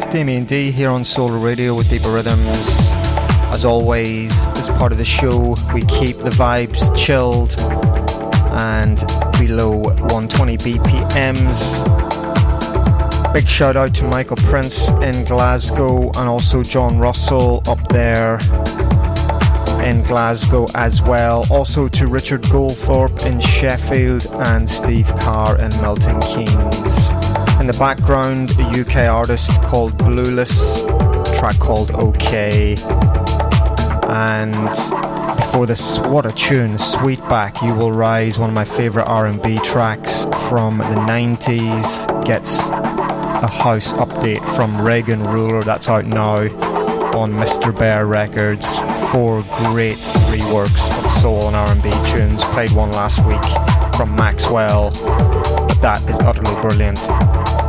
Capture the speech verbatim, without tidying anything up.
Damien D here on Solar Radio with Deeper Rhythms. As always, as part of the show, we keep the vibes chilled and below one twenty B P Ms. Big shout out to Michael Prince in Glasgow and also John Russell up there in Glasgow as well. Also to Richard Goldthorpe in Sheffield and Steve Carr in Milton Keynes. In the background, a U K artist called Blueless, a track called OK. And before this, what a tune, Sweetback, You Will Rise, one of my favourite R and B tracks from the nineties, gets a house update from Reagan Ruler, that's out now on Mister Bear Records. Four great reworks of soul and R and B tunes. Played one last week from Maxwell, but that is utterly brilliant.